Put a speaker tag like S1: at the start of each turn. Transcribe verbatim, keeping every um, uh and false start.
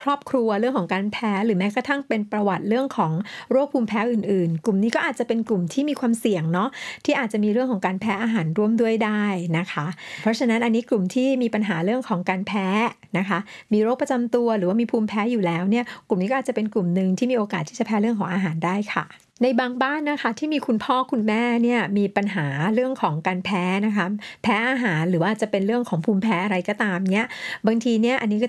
S1: ครอบครัวเรื่องของการแพ้หรือแม้กระทั่งเป็นประวัติเรื่องของโรคภูมิแพ้อื่นๆกลุ่มนี้ก็อาจจะเป็นกลุ่มที่มีความเสี่ยงเนาะที่อาจจะมีเรื่องของการแพ้อาหารร่วมด้วยได้นะคะเพราะฉะนั้นอันนี้กลุ่มที่มีปัญหาเรื่องของการแพ้นะคะมีโรคประจำตัวหรือว่ามีภูมิแพ้อยู่แล้วเนี่ยกลุ่มนี้ก็อาจจะเป็นกลุ่มหนึ่งที่มีโอกาสที่จะแพ้เรื่องของอาหารได้ค่ะในบางบ้านนะคะที่มีคุณพ่อคุณแม่เนี่ยมีปัญหาเรื่องของการแพ้นะคะแพ้อาหารหรือว่าจะเป็นเรื่องของภูมิแพ้อะไรก็ตามเนี่ยบางทีเนี่ยอันนี้ก็